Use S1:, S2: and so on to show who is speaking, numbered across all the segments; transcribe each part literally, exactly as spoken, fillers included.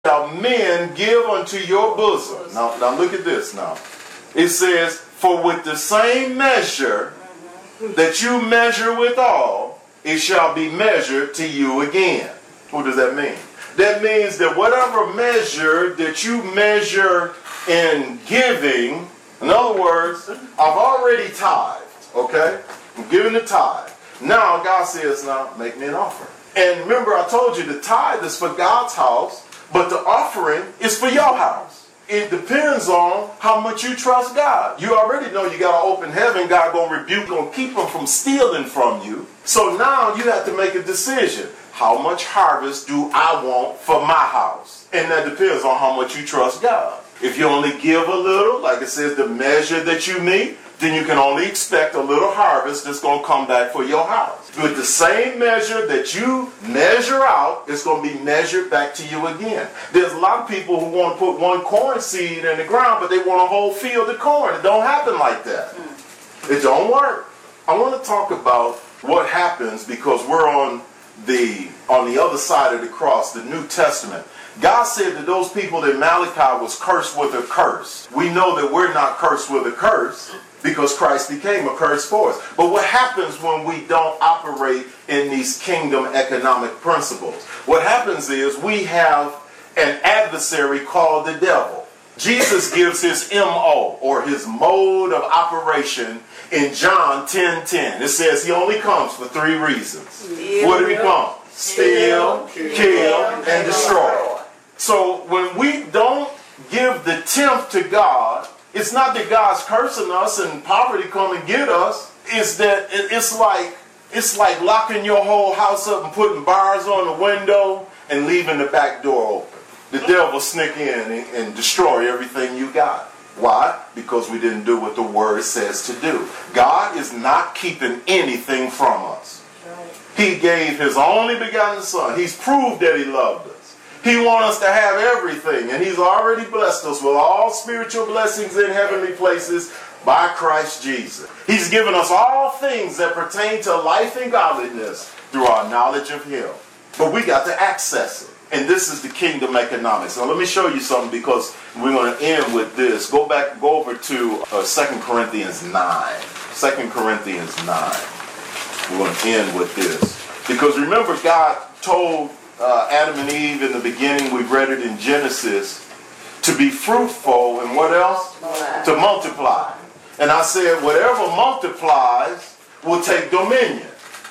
S1: shall men give unto your bosom. Now, now look at this now. It says, for with the same measure that you measure withal, it shall be measured to you again. What does that mean? That means that whatever measure that you measure in giving, in other words, I've already tithed, okay? I'm giving the tithe. Now God says, now make me an offering. And remember, I told you the tithe is for God's house, but the offering is for your house. It depends on how much you trust God. You already know you got an open heaven. God going to rebuke, going to keep them from stealing from you. So now you have to make a decision. How much harvest do I want for my house? And that depends on how much you trust God. If you only give a little, like it says, the measure that you meet, then you can only expect a little harvest that's going to come back for your house. With the same measure that you measure out, it's going to be measured back to you again. There's a lot of people who want to put one corn seed in the ground, but they want a whole field of corn. It don't happen like that. It don't work. I want to talk about what happens because we're on the on the other side of the cross, the New Testament. God said that those people that Malachi was cursed with a curse. We know that we're not cursed with a curse because Christ became a curse for us. But what happens when we don't operate in these kingdom economic principles? What happens is we have an adversary called the devil. Jesus gives his M O, or his mode of operation, in John ten ten. It says he only comes for three reasons. Steal, what did he come? Steal, kill, kill, and destroy. So when we don't give the tenth to God, it's not that God's cursing us and poverty come and get us. It's that it's like it's like locking your whole house up and putting bars on the window and leaving the back door open. The devil sneak in and, and destroy everything you got. Why? Because we didn't do what the word says to do. God is not keeping anything from us. He gave his only begotten son. He's proved that he loved us. He wants us to have everything, and he's already blessed us with all spiritual blessings in heavenly places by Christ Jesus. He's given us all things that pertain to life and godliness through our knowledge of him. But we got to access it. And this is the kingdom economics. Now let me show you something because we're going to end with this. Go back, go over to uh, Second Corinthians nine. Second Corinthians nine. We're going to end with this. Because remember, God told uh, Adam and Eve in the beginning, we read it in Genesis, to be fruitful and what else? To multiply. And I said, whatever multiplies will take dominion.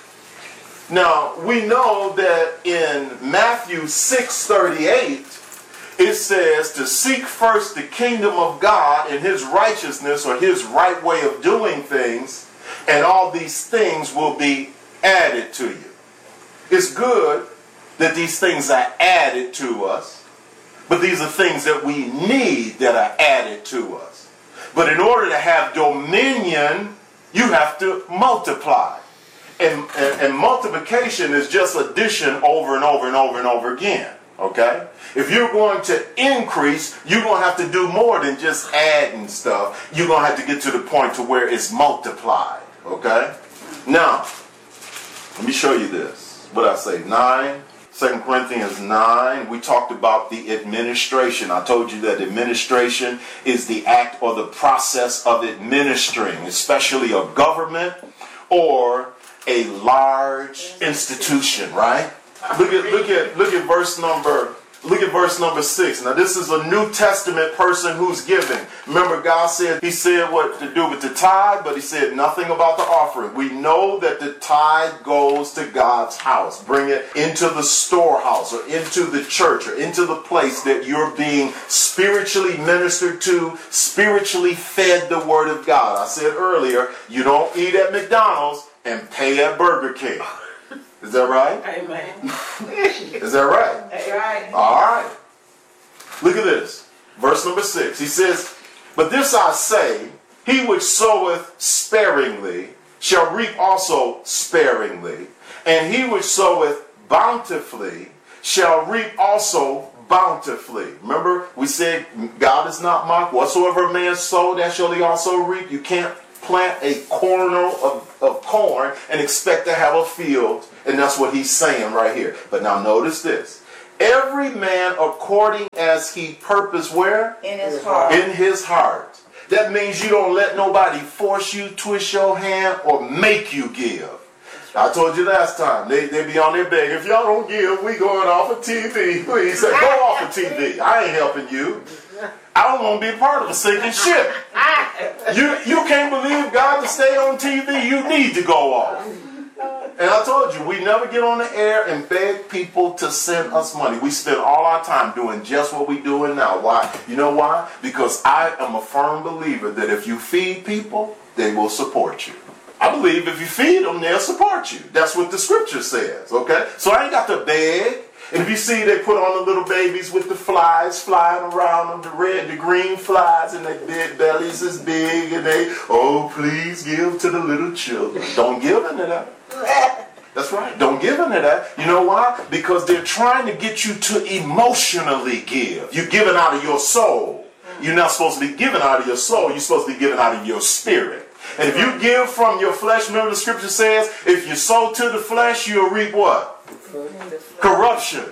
S1: Now, we know that in Matthew six thirty-eight, it says to seek first the kingdom of God and his righteousness, or his right way of doing things, and all these things will be added to you. It's good that these things are added to us, but these are things that we need that are added to us. But in order to have dominion, you have to multiply. And, and, and multiplication is just addition over and over and over and over again. Okay? If you're going to increase, you're going to have to do more than just adding stuff. You're going to have to get to the point to where it's multiplied. Okay? Now, let me show you this. What did I say? nine. Second Corinthians nine. We talked about the administration. I told you that administration is the act or the process of administering, especially a government or a large institution, right? Look at look at look at verse number look at verse number six. Now this is a New Testament person who's giving. Remember, God said he said what to do with the tithe, but he said nothing about the offering. We know that the tithe goes to God's house. Bring it into the storehouse or into the church or into the place that you're being spiritually ministered to, spiritually fed the word of God. I said earlier, you don't eat at McDonald's and pay at Burger King. Is that right?
S2: Amen.
S1: Is that right?
S2: That's right.
S1: All right. Look at this. Verse number six. He says, but this I say, he which soweth sparingly shall reap also sparingly, and he which soweth bountifully shall reap also bountifully. Remember, we said God is not mocked. Whatsoever a man sow, that shall he also reap. You can't plant a kernel of, of corn and expect to have a field. And that's what he's saying right here. But now notice this. every man according as he purposed where?
S2: In his heart.
S1: In his heart. That means you don't let nobody force you, twist your hand, or make you give. I told you last time, they, they be on their beg. If y'all don't give, we going off of T V. Please say, go off of T V. I ain't helping you. I don't want to be a part of a sinking ship. You, you can't believe God to stay on T V. You need to go off. And I told you, we never get on the air and beg people to send us money. We spend all our time doing just what we're doing now. Why? You know why? Because I am a firm believer that if you feed people, they will support you. I believe if you feed them, they'll support you. That's what the scripture says, okay? So I ain't got to beg. And if you see, they put on the little babies with the flies flying around them, the red, the green flies, and their big bellies is big, and they, oh, please give to the little children. Don't give into that. That's right. Don't give into that. You know why? Because they're trying to get you to emotionally give. You're giving out of your soul. You're not supposed to be giving out of your soul. You're supposed to be giving out of your spirit. And if you give from your flesh, remember the scripture says, if you sow to the flesh, you'll reap what? Corruption.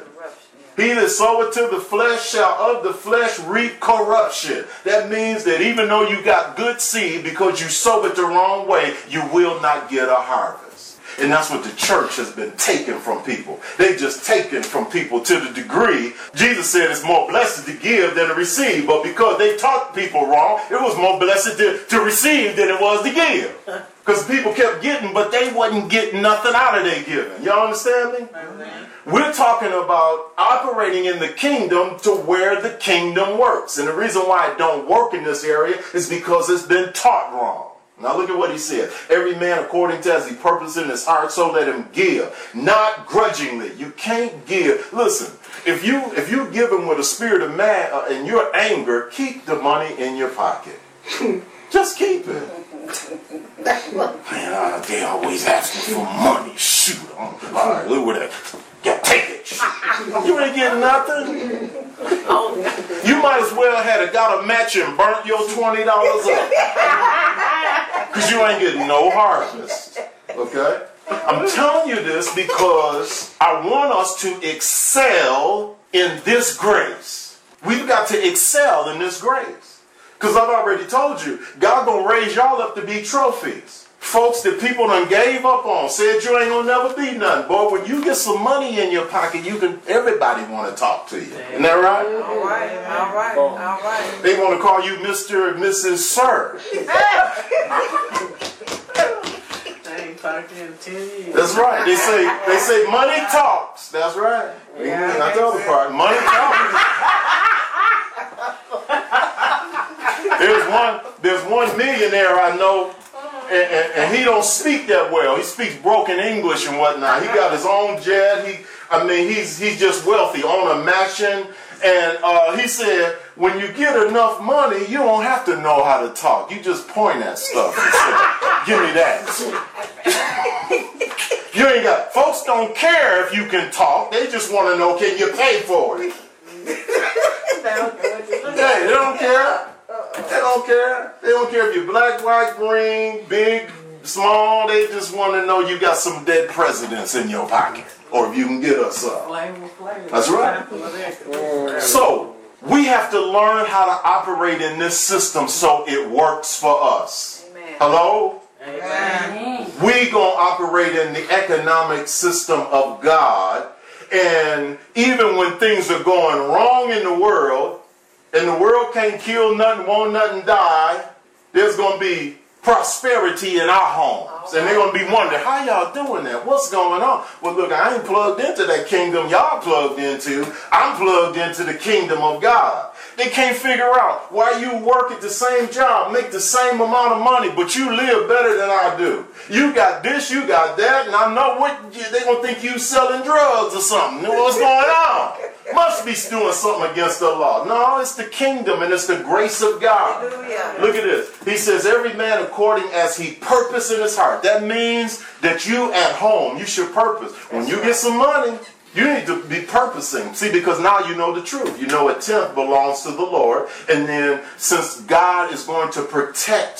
S1: He that soweth to the flesh shall of the flesh reap corruption. That means that even though you got good seed, because you sow it the wrong way, you will not get a harvest. And that's what the church has been taking from people. They've just taken from people to the degree, Jesus said it's more blessed to give than to receive. But because they taught people wrong, it was more blessed to, to receive than it was to give. Because people kept getting, but they wasn't getting nothing out of their giving. Y'all understand me? Mm-hmm. We're talking about operating in the kingdom to where the kingdom works. And the reason why it don't work in this area is because it's been taught wrong. Now look at what he said. Every man according to as he purpose in his heart, so let him give. Not grudgingly. You can't give. Listen, if you if you give him with a spirit of mad uh, and your anger, keep the money in your pocket. Just keep it. Man, uh, they always asking for money. Shoot. All right, look at that. Yeah, take it. You ain't getting nothing. You might as well had a, got a match and burnt your twenty dollars up. Because you ain't getting no harvest. Okay? I'm telling you this because I want us to excel in this grace. We've got to excel in this grace. Because I've already told you, God gonna raise y'all up to be trophies. Folks that people done gave up on, said you ain't gonna never be nothing. Boy, when you get some money in your pocket, you can. Everybody want to talk to you. Isn't that right?
S2: All right, all right, all right.
S1: They want to call you Mister and Missus Sir.
S3: I ain't talked in ten years.
S1: That's right. They say they say money talks. That's right.
S2: Yeah,
S1: Not the other part. Money talks. There's one. There's one millionaire I know. And, and, and he don't speak that well. He speaks broken English and whatnot. He got his own jet. He, I mean, he's he's just wealthy, on a mansion. And uh, he said, when you get enough money, you don't have to know how to talk. You just point at stuff and say, give me that. You ain't got. Folks don't care if you can talk. They just want to know, can you pay for it? Hey, they don't care. They don't care. They don't care if you're black, white, green, big, small. They just want to know you got some dead presidents in your pocket. Or if you can get us some. That's right. So, we have to learn how to operate in this system so it works for us.
S2: Amen.
S1: Hello?
S2: Amen.
S1: We gonna operate in the economic system of God. And even when things are going wrong in the world, and the world can't kill nothing, won't nothing die, there's going to be prosperity in our homes. And they're going to be wondering, how y'all doing that? What's going on? Well, look, I ain't plugged into that kingdom y'all plugged into. I'm plugged into the kingdom of God. They can't figure out why you work at the same job, make the same amount of money, but you live better than I do. You got this, you got that, and I know what they're going to think you selling drugs or something. What's going on? Must be doing something against the law. No, it's the kingdom and it's the grace of God.
S2: Hallelujah.
S1: Look at this. He says, every man according as he purpose in his heart. That means that you at home, you should purpose. When you get some money, you need to be purposing. See, because now you know the truth. You know a tenth belongs to the Lord. And then since God is going to protect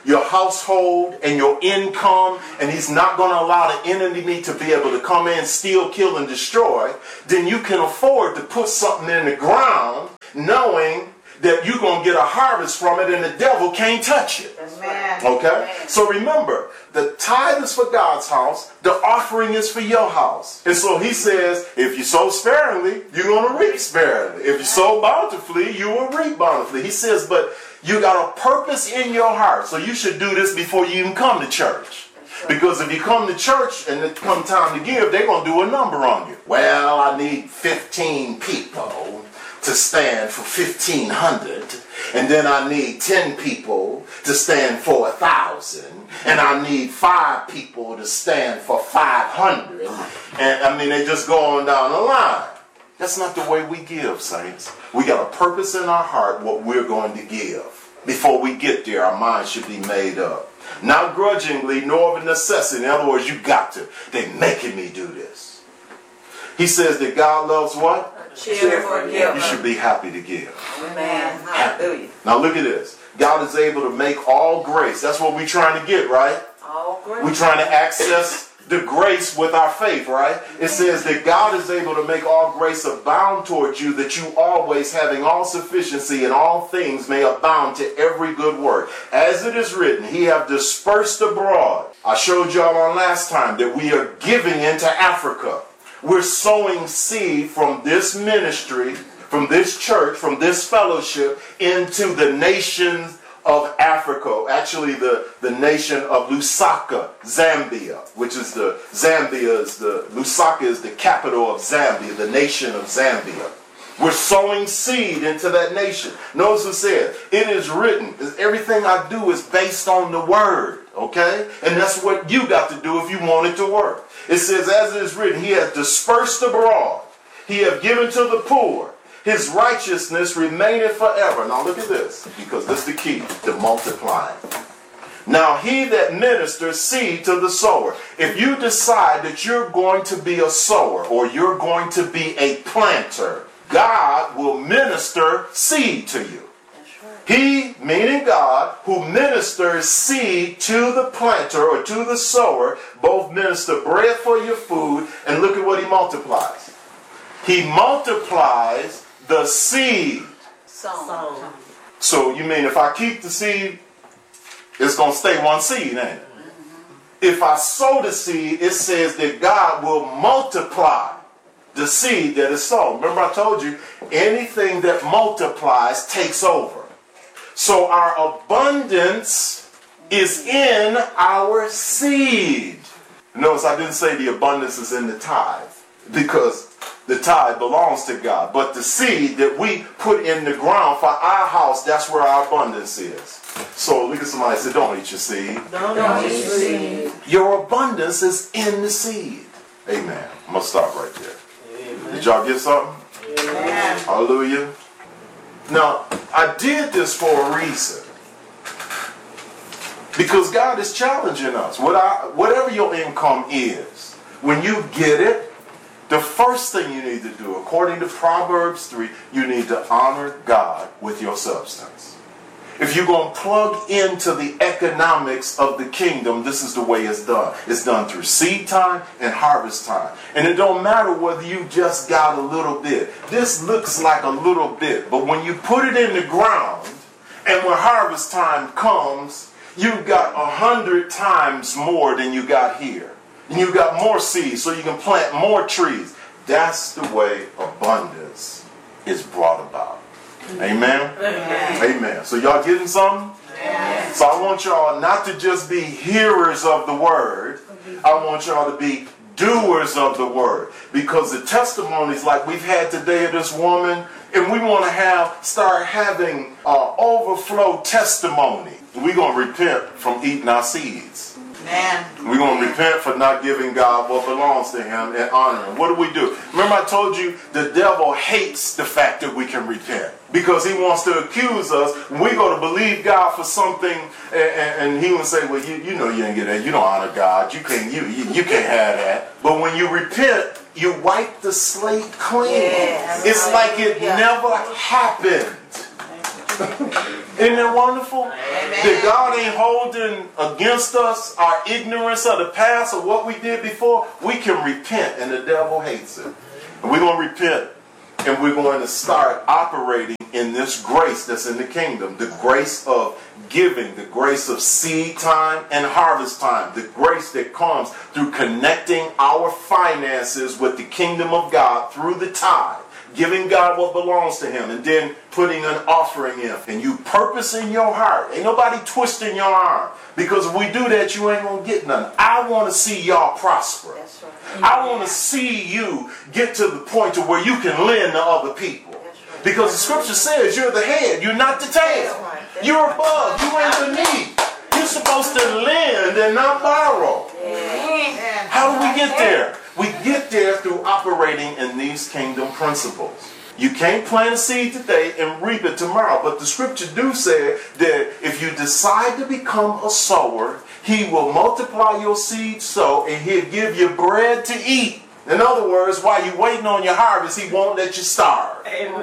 S1: your household and your income, and he's not going to allow the enemy to be able to come in, steal, kill, and destroy, then you can afford to put something in the ground knowing that you're going to get a harvest from it and the devil can't touch it.
S2: Amen.
S1: Okay?
S2: Amen.
S1: So remember, the tithe is for God's house, the offering is for your house. And so he says, if you sow sparingly, you're going to reap sparingly. If you sow bountifully, you will reap bountifully. He says, but you got a purpose in your heart, so you should do this before you even come to church. Because if you come to church and it come time to give, they're going to do a number on you. Well, I need fifteen people to stand for fifteen hundred, and then I need ten people to stand for a thousand, and I need five people to stand for five hundred, and I mean they just go on down the line. That's not the way we give, saints. We got a purpose in our heart what we're going to give. Before we get there, our mind should be made up. Not grudgingly, nor of necessity. In other words, you got to. They're making me do this. He says that God loves what?
S2: Cheerful giver.
S1: You should be happy to give.
S2: Amen. Hallelujah.
S1: Now look at this. God is able to make all grace. That's what we're trying to get, right?
S2: All grace.
S1: We're trying to access the grace with our faith, right? It says that God is able to make all grace abound towards you, that you always, having all sufficiency in all things, may abound to every good work. As it is written, he have dispersed abroad. I showed y'all on last time that we are giving into Africa. We're sowing seed from this ministry, from this church, from this fellowship into the nations of Africa. Actually, the, the nation of Lusaka, Zambia, which is the, Zambia is the, Lusaka is the capital of Zambia, the nation of Zambia. We're sowing seed into that nation. Notice what it said, it is written, everything I do is based on the word, okay? And that's what you got to do if you want it to work. It says, as it is written, he hath dispersed abroad. He hath given to the poor. His righteousness remaineth forever. Now look at this, because this is the key to multiplying. Now he that ministers seed to the sower. If you decide that you're going to be a sower or you're going to be a planter, God will minister seed to you. He, meaning God, who ministers seed to the planter or to the sower, both minister bread for your food, and look at what he multiplies. He multiplies the seed.
S2: Sown.
S1: So you mean if I keep the seed, it's going to stay one seed, ain't it? If I sow the seed, it says that God will multiply the seed that is sown. Remember I told you, anything that multiplies takes over. So our abundance is in our seed. Notice I didn't say the abundance is in the tithe, because the tithe belongs to God. But the seed that we put in the ground for our house, that's where our abundance is. So look at somebody and say, don't eat your seed.
S3: Don't,
S2: Don't
S3: eat
S2: eat
S3: your
S2: seed.
S3: seed.
S1: Your abundance is in the seed. Amen. I'm going to stop right there.
S3: Amen.
S1: Did y'all get something?
S2: Amen.
S1: Hallelujah. Now, I did this for a reason. Because God is challenging us. What I, whatever your income is, when you get it, the first thing you need to do, according to Proverbs three, you need to honor God with your substance. If you're going to plug into the economics of the kingdom, this is the way it's done. It's done through seed time and harvest time. And it don't matter whether you just got a little bit. This looks like a little bit, but when you put it in the ground, and when harvest time comes, you've got a hundred times more than you got here. And you got more seeds, so you can plant more trees. That's the way abundance is brought about. Amen?
S2: Amen.
S1: Amen. So y'all getting something?
S2: Amen.
S1: So I want y'all not to just be hearers of the word. I want y'all to be doers of the word. Because the testimonies like we've had today of this woman, and we want to have start having uh, overflow testimony. We're going to repent from eating our seeds.
S2: Amen.
S1: We're going to repent for not giving God what belongs to him and honor him. What do we do? Remember I told you the devil hates the fact that we can repent. Because he wants to accuse us. When we go to believe God for something, and, and, and he will say, well, you, you know you ain't get that. You don't honor God. You can't, you, you, you can't have that. But when you repent, you wipe the slate clean.
S2: Yes.
S1: It's like it
S2: Yeah.
S1: never happened. Isn't that wonderful?
S2: Amen.
S1: That God ain't holding against us our ignorance of the past or what we did before. We can repent and the devil hates it. And we're going to repent and we're going to start operating in this grace that's in the kingdom. The grace of giving, the grace of seed time and harvest time. The grace that comes through connecting our finances with the kingdom of God through the tithe. Giving God what belongs to him and then putting an offering in. And you purpose in your heart. Ain't nobody twisting your arm. Because if we do that, you ain't going to get nothing. I want to see y'all prosper.
S2: That's right.
S1: I want to see you get to the point to where you can lend to other people.
S2: Right.
S1: Because the scripture says you're the head. You're not the tail.
S2: That's right. That's
S1: You're
S2: right.
S1: above. You ain't beneath. You're supposed to lend and not borrow.
S2: Amen.
S1: How do we get there? We get there through operating in these kingdom principles. You can't plant a seed today and reap it tomorrow. But the scripture do say that if you decide to become a sower, he will multiply your seed sow and he'll give you bread to eat. In other words, while you're waiting on your harvest, he won't let you starve.
S3: Amen.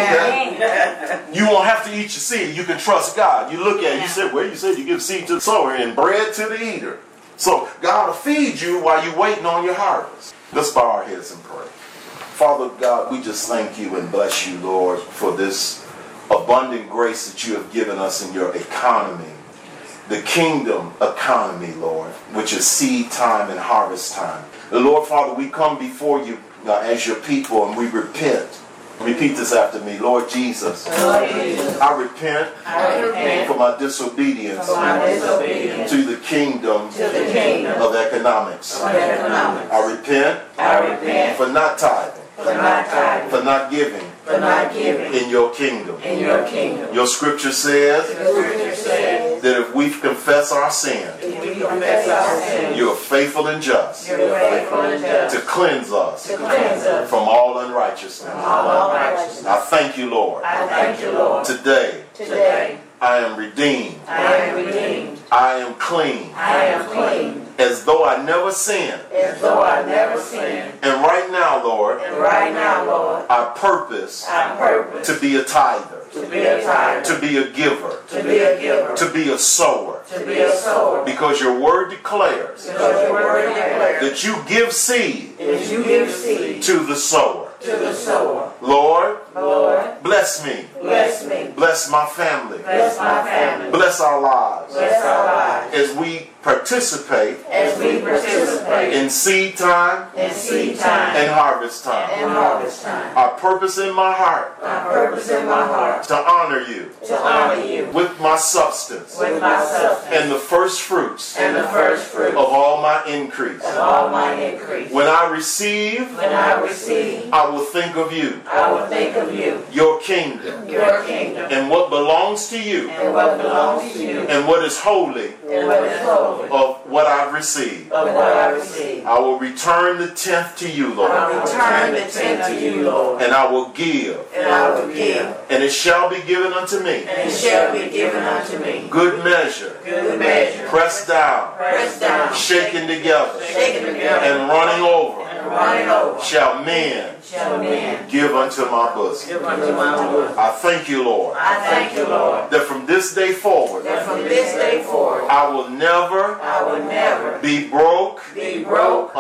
S1: Okay? You won't have to eat your seed. You can trust God. You look at it, you say, well, you said you give seed to the sower and bread to the eater. So God will feed you while you're waiting on your harvest. Let's bow our heads and pray. Father God, we just thank you and bless you, Lord, for this abundant grace that you have given us in your economy. The kingdom economy, Lord, which is seed time and harvest time. Lord, Father, we come before you uh, as your people and we repent. Repeat this after me. Lord Jesus,
S2: Lord Jesus,
S1: I repent,
S2: I repent
S1: for my disobedience
S2: for my disobedience
S1: to the kingdom,
S2: to the kingdom
S1: of economics.
S2: of economics.
S1: I repent,
S2: I repent
S1: for not tithing,
S2: for not tithing,
S1: for not giving
S2: for not giving
S1: in your kingdom.
S2: in your kingdom.
S1: Your scripture says
S2: The scripture says,
S1: that if we confess our sin,
S2: if we confess our sins,
S1: you are faithful and just
S2: you're faithful and just
S1: to cleanse us
S2: to cleanse us
S1: from all unrighteousness.
S2: from all unrighteousness.
S1: I thank you, Lord.
S2: I thank you, Lord.
S1: Today
S2: Today
S1: I am redeemed.
S2: I am redeemed.
S1: I am clean,
S2: I am clean,
S1: as though I never sinned.
S2: as though I never sinned.
S1: And right now, Lord,
S2: And right now, Lord,
S1: I purpose
S2: I purpose
S1: to be a tither,
S2: to be a tither,
S1: to be a giver,
S2: to be a giver,
S1: to be a sower.
S2: to be a sower.
S1: Because your word declares
S2: Because your word declares
S1: that you give seed
S2: that you give seed
S1: to the sower.
S2: to the sower.
S1: Lord,
S2: Lord,
S1: bless me.
S2: bless me,
S1: Bless my family.
S2: bless my family,
S1: Bless our lives
S2: bless our lives
S1: as we participate
S2: as we participate
S1: in seed time
S2: in seed time
S1: and harvest
S2: and
S1: time.
S2: harvest time.
S1: I purpose in my heart
S2: I purpose in my heart
S1: to honor you
S2: to honor you
S1: with my substance
S2: with my substance
S1: and the first fruits
S2: and the first fruit
S1: of all my increase.
S2: of all my increase.
S1: When I receive,
S2: When I receive,
S1: I will think of you,
S2: I will think of you,
S1: your kingdom,
S2: your kingdom,
S1: and what belongs to you,
S2: and what belongs to you,
S1: and what is holy
S2: and what is holy
S1: of what I've received.
S2: of what I receive.
S1: I will return the tenth to you,
S2: I
S1: Lord,
S2: will return the tenth to you, Lord,
S1: and I will give,
S2: and I will give,
S1: and it shall be given unto me.
S2: and it shall be given unto me.
S1: Good measure,
S2: Good measure,
S1: pressed down,
S2: pressed down,
S1: shaken together,
S2: shaken together,
S1: and running over,
S2: and running over,
S1: shall men
S2: shall men
S1: give unto my bosom.
S3: Give unto my Lord.
S1: I thank you, Lord,
S2: I thank you, Lord,
S1: that from this day forward,
S2: that from this day forward,
S1: I will never
S2: I will never
S1: be broke
S2: be broke